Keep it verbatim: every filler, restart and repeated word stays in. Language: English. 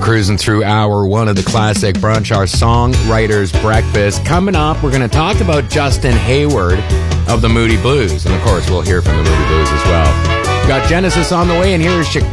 cruising through hour one of the Classic Brunch, our Songwriters Breakfast. Coming up, we're going to talk about Justin Hayward of the Moody Blues. And, of course, we'll hear from the Moody Blues as well. We've got Genesis on the way, and here's Chicago.